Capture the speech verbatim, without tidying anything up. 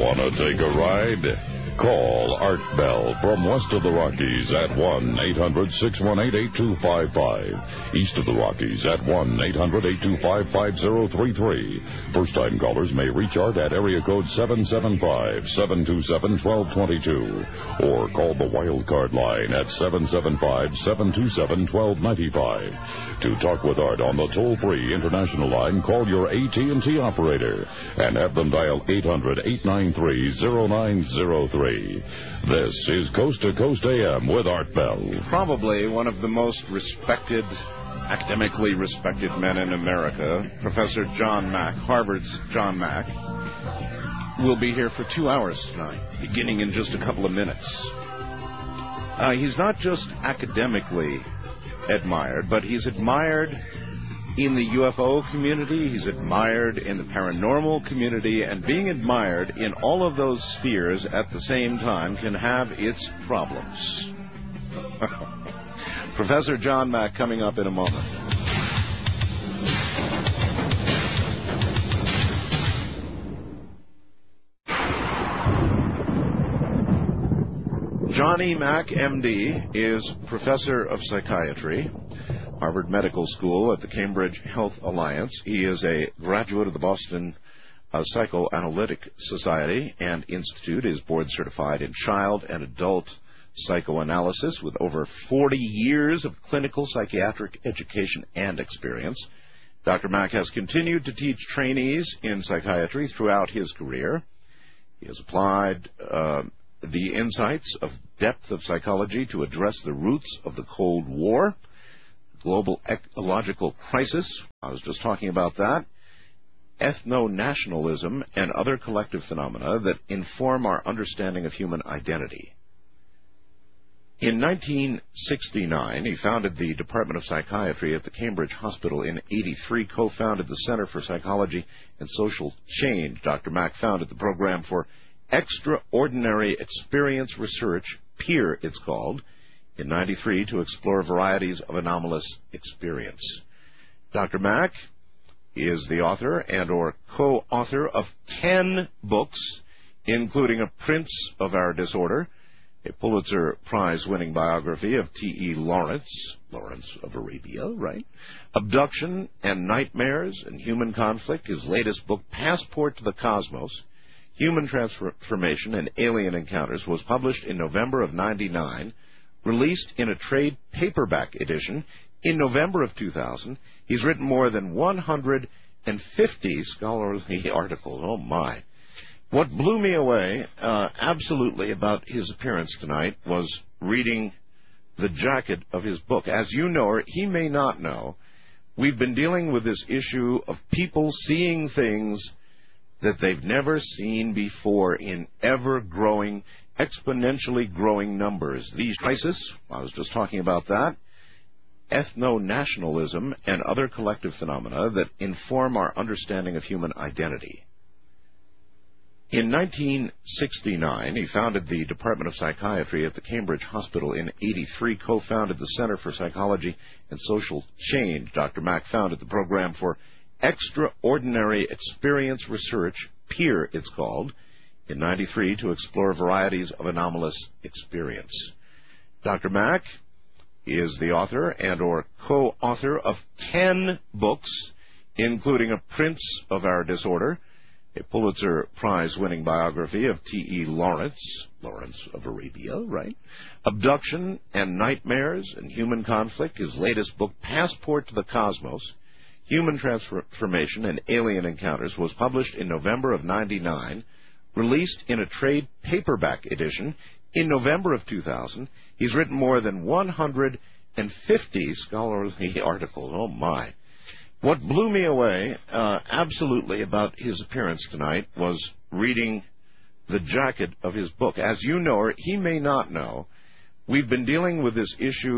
Wanna take a ride? Call Art Bell from west of the Rockies at one eight hundred six one eight eight two five five. East of the Rockies at one eight hundred eight two five five zero three three. First-time callers may reach Art at area code seven seven five, seven two seven, one two two two or call the wild card line at seven seven five, seven two seven, one two nine five. To talk with Art on the toll-free international line, call your A T and T operator and have them dial eight hundred, eight nine three, zero nine zero three. This is Coast to Coast A M with Art Bell. Probably one of the most respected, academically respected men in America, Professor John Mack, Harvard's John Mack, will be here for two hours tonight, beginning in just a couple of minutes. Uh, he's not just academically admired, but he's admired in the U F O community, he's admired in the paranormal community, and being admired in all of those spheres at the same time can have its problems. Professor John Mack coming up in a moment. Johnny Mack, M D, is professor of psychiatry, Harvard Medical School at the Cambridge Health Alliance. He is a graduate of the Boston uh, Psychoanalytic Society and Institute. He is board certified in child and adult psychoanalysis with over forty years of clinical psychiatric education and experience. Doctor Mack has continued to teach trainees in psychiatry throughout his career. He has applied uh, the insights of depth of psychology to address the roots of the Cold War, global ecological crisis, I was just talking about that, ethno-nationalism, and other collective phenomena that inform our understanding of human identity. In nineteen sixty-nine, he founded the Department of Psychiatry at the Cambridge Hospital. In eighty-three, co-founded the Center for Psychology and Social Change. Doctor Mack founded the Program for Extraordinary Experience Research, PEER it's called, in ninety-three to explore varieties of anomalous experience. Doctor Mack is the author and or co-author of ten books, including A Prince of Our Disorder, a Pulitzer Prize-winning biography of T E Lawrence, Lawrence of Arabia, right? Abduction and Nightmares and Human Conflict. His latest book, Passport to the Cosmos, Human Transformation and Alien Encounters, was published in November of ninety-nine, released in a trade paperback edition in November of two thousand. He's written more than one hundred fifty scholarly articles. Oh, my. What blew me away uh, absolutely about his appearance tonight was reading the jacket of his book. As you know, or he may not know, we've been dealing with this issue of people seeing things that they've never seen before in ever-growing, exponentially growing numbers. These crises, I was just talking about that, ethno-nationalism, and other collective phenomena that inform our understanding of human identity. In nineteen sixty-nine, he founded the Department of Psychiatry at the Cambridge Hospital. In eighty-three, co-founded the Center for Psychology and Social Change. Doctor Mack founded the Program for Extraordinary Experience Research, PEER it's called, in ninety-three to explore varieties of anomalous experience. Doctor Mack is the author and or co-author of ten books, including A Prince of Our Disorder, a Pulitzer Prize-winning biography of T E Lawrence, Lawrence of Arabia, right? Abduction and Nightmares and Human Conflict. His latest book, Passport to the Cosmos, Human Transformation and Alien Encounters, was published in November of ninety-nine, released in a trade paperback edition in November of two thousand. He's written more than one hundred fifty scholarly articles. Oh, my. What blew me away uh, absolutely about his appearance tonight was reading the jacket of his book. As you know, or he may not know, we've been dealing with this issue